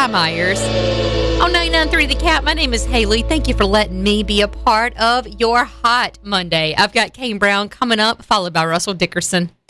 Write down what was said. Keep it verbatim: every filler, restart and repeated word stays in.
Ty Myers. On ninety-nine point three The Cat, my name is Haley. Thank you for letting me be a part of your Hot Monday. I've got Kane Brown coming up, followed by Russell Dickerson.